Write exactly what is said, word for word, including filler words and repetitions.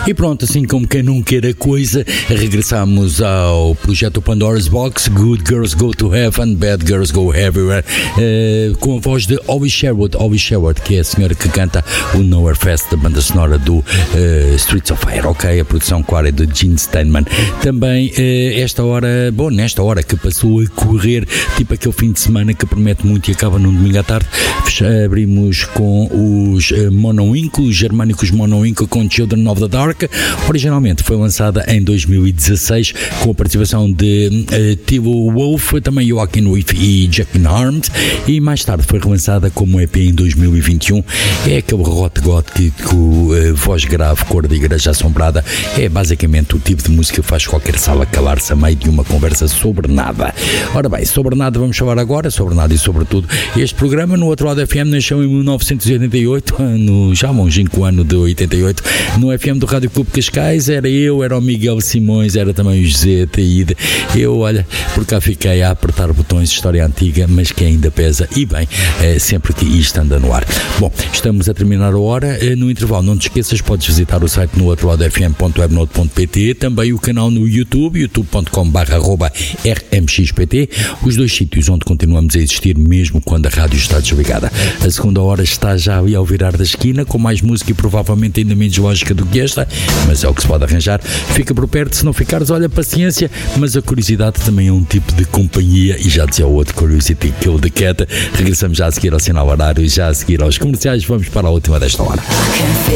E pronto, assim como quem não quer a coisa, regressamos ao projeto Pandora's Box, Good Girls Go to Heaven, Bad Girls Go Everywhere, uh, com a voz de Ollie Sherwood, Ollie Sherwood, que é a senhora que canta o Nowhere Fest, da banda sonora do uh, Streets of Fire, ok? A produção com a área de Gene Steinman. Também uh, esta hora, bom, nesta hora que passou a correr, tipo aquele fim de semana que promete muito e acaba num domingo à tarde, abrimos com os uh, Monowinkle, os germânicos Monowinkle com Children of the Dark. Originalmente foi lançada em dois mil e dezasseis com a participação de uh, Tivo Wolf, também Joaquin Wolf e Jackie Armed, e mais tarde foi relançada como E P em dois mil e vinte e um. É aquele rock gótico, uh, voz grave, cor de igreja assombrada. É basicamente o tipo de música que faz qualquer sala calar-se a meio de uma conversa sobre nada. Ora bem, sobre nada vamos falar agora, sobre nada e sobre tudo. Este programa no Outro Lado F M nasceu em mil novecentos e oitenta e oito, no já longínquo ano de oitenta e oito, no F M do Rádio Clube Cascais. Era eu, era o Miguel Simões, era também o José Taíde. Eu, olha, por cá fiquei a apertar botões de história antiga, mas que ainda pesa, e bem, é, sempre que isto anda no ar. Bom, estamos a terminar a hora. No intervalo, não te esqueças, podes visitar o site no outro lado f m ponto webnode ponto p t, também o canal no YouTube, youtube ponto com barra arroba r m x p t, os dois sítios onde continuamos a existir mesmo quando a rádio está desligada. A segunda hora está já ali ao virar da esquina, com mais música e provavelmente ainda menos lógica do que esta, mas é o que se pode arranjar. Fica por perto, se não ficares, olha, paciência, mas a curiosidade também é um tipo de companhia, e já dizia o outro, Curiosity Kill the Cat. Regressamos já a seguir ao sinal horário, já a seguir aos comerciais. Vamos para a última desta hora.